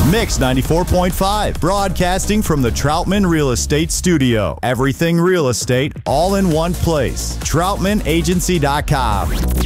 Mix 94.5, broadcasting from the Troutman Real Estate Studio. Everything real estate, all in one place. TroutmanAgency.com.